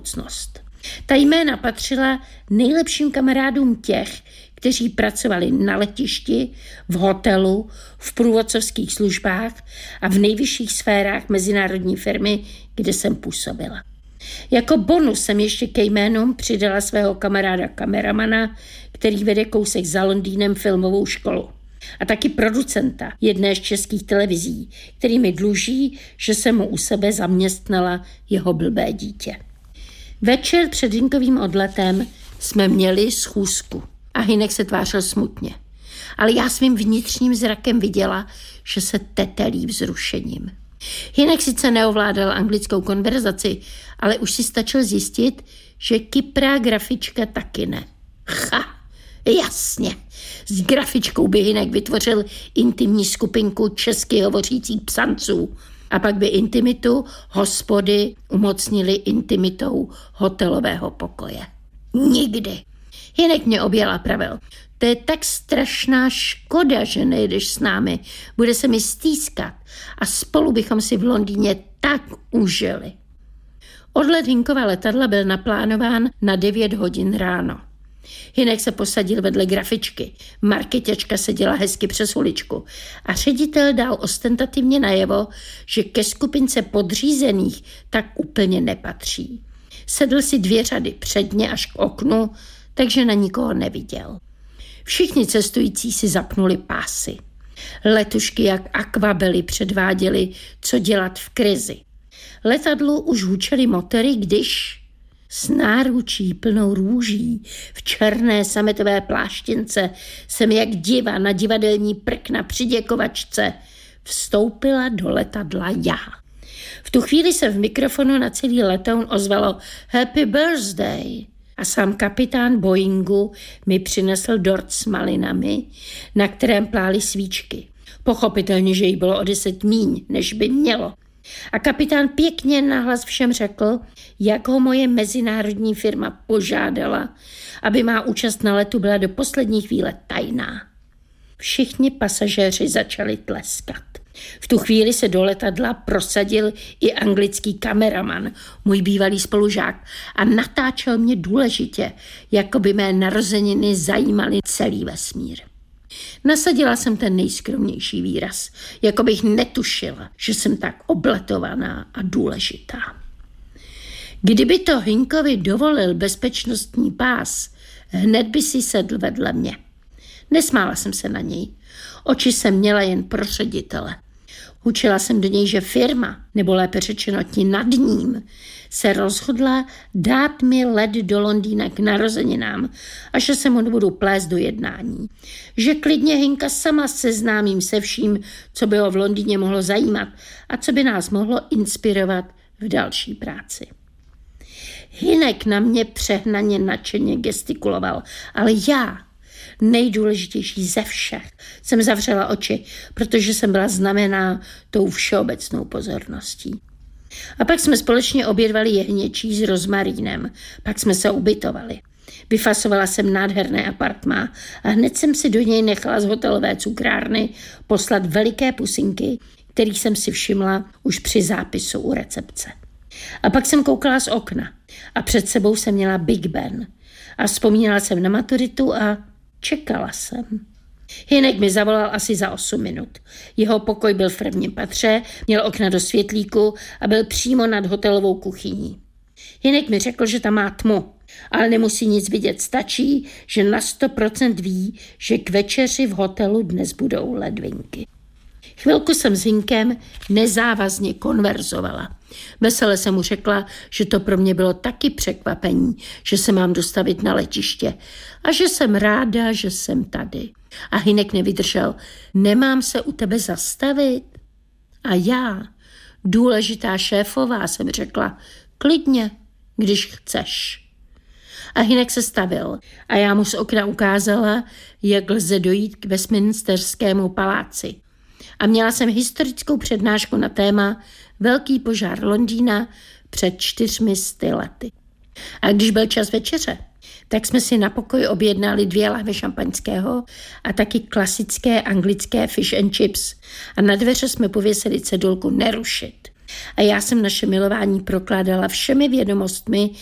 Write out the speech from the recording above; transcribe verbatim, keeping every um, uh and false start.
budoucnost. Ta jména patřila nejlepším kamarádům těch, kteří pracovali na letišti, v hotelu, v průvodcovských službách a v nejvyšších sférách mezinárodní firmy, kde jsem působila. Jako bonus jsem ještě ke jménům přidala svého kamaráda kameramana, který vede kousek za Londýnem filmovou školu. A taky producenta jedné z českých televizí, který mi dluží, že jsem mu u sebe zaměstnala jeho blbé dítě. Večer před Hinkovým odletem jsme měli schůzku a Hynek se tvářil smutně. Ale já svým vnitřním zrakem viděla, že se tetelí vzrušením. Hynek sice neovládal anglickou konverzaci, ale už si stačil zjistit, že kyprá grafička taky ne. Ha, jasně. S grafičkou by Hynek vytvořil intimní skupinku česky hovořících psanců a pak by intimitu hospody umocnili intimitou hotelového pokoje. Nikdy. Hynek mě objel a pravil: to je tak strašná škoda, že nejdeš s námi. Bude se mi stýskat a spolu bychom si v Londýně tak užili. Odlet Hinkova letadla byl naplánován na devět hodin ráno. Hynek se posadil vedle grafičky, marketěčka seděla hezky přes uličku a ředitel dal ostentativně najevo, že ke skupince podřízených tak úplně nepatří. Sedl si dvě řady předně až k oknu, takže na nikoho neviděl. Všichni cestující si zapnuli pásy. Letušky jak akvabely předváděly, co dělat v krizi. Letadlu už hučely motory, když s náručí plnou růží v černé sametové pláštěnce jsem jak diva na divadelní prkna při děkovačce vstoupila do letadla já. V tu chvíli se v mikrofonu na celý letoun ozvalo Happy birthday a sám kapitán Boeingu mi přinesl dort s malinami, na kterém plály svíčky. Pochopitelně, že jí bylo o deset míň, než by mělo. A kapitán pěkně nahlas všem řekl, jak ho moje mezinárodní firma požádala, aby má účast na letu byla do poslední chvíle tajná. Všichni pasažéři začali tleskat. V tu chvíli se do letadla prosadil i anglický kameraman, můj bývalý spolužák, a natáčel mě důležitě, jako by mé narozeniny zajímaly celý vesmír. Nasadila jsem ten nejskromnější výraz, jako bych netušila, že jsem tak obletovaná a důležitá. Kdyby to Hinkovi dovolil bezpečnostní pás, hned by si sedl vedle mě. Nesmála jsem se na něj. Oči jsem měla jen pro ředitele. Učila jsem do něj, že firma, nebo lépe řečeno ti nad ním, se rozhodla dát mi let do Londýna k narozeninám a že se mu nebudu plést do jednání. Že klidně Hinka sama seznámím se vším, co by ho v Londýně mohlo zajímat a co by nás mohlo inspirovat v další práci. Hynek na mě přehnaně nadšeně gestikuloval, ale já, nejdůležitější ze všech, jsem zavřela oči, protože jsem byla znamená tou všeobecnou pozorností. A pak jsme společně obědvali jehněčí s rozmarínem, pak jsme se ubytovali. Vyfasovala jsem nádherné apartmá a hned jsem si do něj nechala z hotelové cukrárny poslat veliké pusinky, kterých jsem si všimla už při zápisu u recepce. A pak jsem koukala z okna a před sebou jsem měla Big Ben a vzpomínala jsem na maturitu a čekala jsem. Hynek mi zavolal asi za osm minut. Jeho pokoj byl v prvním patře, měl okna do světlíku a byl přímo nad hotelovou kuchyní. Hynek mi řekl, že tam má tmu, ale nemusí nic vidět, stačí, že na sto procent ví, že k večeři v hotelu dnes budou ledvinky. Chvilku jsem s Hynkem nezávazně konverzovala. Vesele jsem mu řekla, že to pro mě bylo taky překvapení, že se mám dostavit na letiště a že jsem ráda, že jsem tady. A Hynek nevydržel. Nemám se u tebe zastavit? A já, důležitá šéfová, jsem řekla, klidně, když chceš. A Hynek se stavil a já mu z okna ukázala, jak lze dojít k Westminsterskému paláci. A měla jsem historickou přednášku na téma Velký požár Londýna před čtyřmi sty lety. A když byl čas večeře, tak jsme si na pokoj objednali dvě lahve šampaňského a taky klasické anglické fish and chips. A na dveře jsme pověsili cedulku nerušit. A já jsem naše milování prokládala všemi vědomostmi,